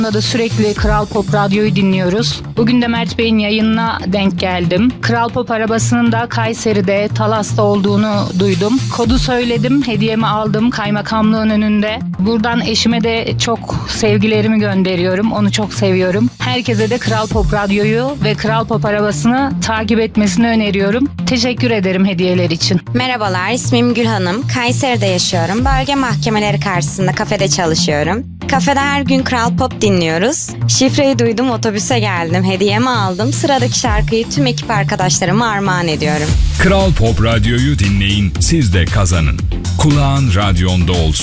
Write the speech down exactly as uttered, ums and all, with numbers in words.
da sürekli Kral Pop Radyo'yu dinliyoruz. Bugün de Mert Bey'in yayınına denk geldim. Kral Pop arabasının da Kayseri'de, Talas'ta olduğunu duydum. Kodu söyledim, hediyemi aldım kaymakamlığın önünde. Buradan eşime de çok sevgilerimi gönderiyorum. Onu çok seviyorum. Herkese de Kral Pop Radyo'yu ve Kral Pop arabasını takip etmesini öneriyorum. Teşekkür ederim hediyeler için. Merhabalar, ismim Gül Hanım. Kayseri'de yaşıyorum. Bölge mahkemeleri karşısında kafede çalışıyorum. Kafede her gün Kral Pop dinliyoruz. Şifreyi duydum, otobüse geldim. Hediyemi aldım. Sıradaki şarkıyı tüm ekip arkadaşlarıma armağan ediyorum. Kral Pop Radyo'yu dinleyin, siz de kazanın. Kulağın radyonda olsun.